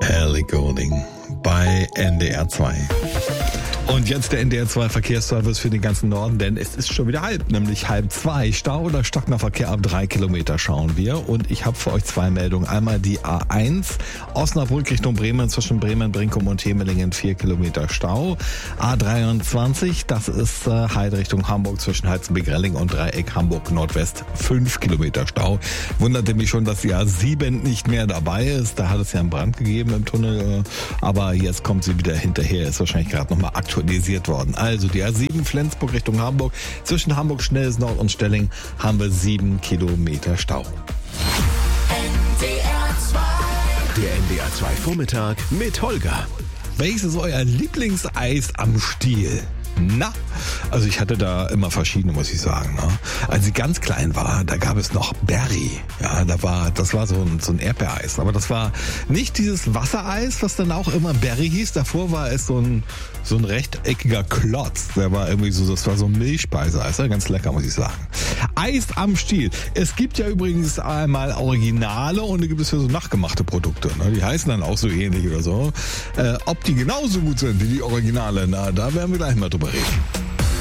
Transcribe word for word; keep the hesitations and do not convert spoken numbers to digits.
Ellie Goulding bei N D R zwei. Und jetzt der N D R zwei Verkehrsservice für den ganzen Norden, denn es ist schon wieder halb, nämlich halb zwei. Stau oder stockender Verkehr ab drei Kilometer schauen wir. Und ich habe für euch zwei Meldungen. Einmal die A eins, Osnabrück Richtung Bremen, zwischen Bremen, Brinkum und Hemelingen vier Kilometer Stau. A dreiundzwanzig, das ist äh, Heide Richtung Hamburg, zwischen Heizenbeck-Relling und Dreieck Hamburg Nordwest fünf Kilometer Stau. Wunderte mich schon, dass die A sieben nicht mehr dabei ist. Da hat es ja einen Brand gegeben im Tunnel, aber jetzt kommt sie wieder hinterher. Ist wahrscheinlich gerade nochmal aktualisiert worden. Also die A sieben Flensburg Richtung Hamburg. Zwischen Hamburg Schnelles Nord und Stelling haben wir sieben Kilometer Stau. Der N D R zwei Vormittag mit Holger. Welches ist euer Lieblingseis am Stiel? Na, also ich hatte da immer verschiedene, muss ich sagen. Ne? Als ich ganz klein war, da gab es noch Berry. Ja, da war, das war so ein, so ein Erdbeereis. Aber das war nicht dieses Wassereis, was dann auch immer Berry hieß. Davor war es so ein, so ein rechteckiger Klotz. Der war irgendwie so, das war so ein Milchspeiseeis. Ganz lecker, muss ich sagen. Eis am Stiel. Es gibt ja übrigens einmal Originale und da gibt es ja so nachgemachte Produkte. Ne? Die heißen dann auch so ähnlich oder so. Äh, ob die genauso gut sind wie die Originale, na, da werden wir gleich mal drüber reden.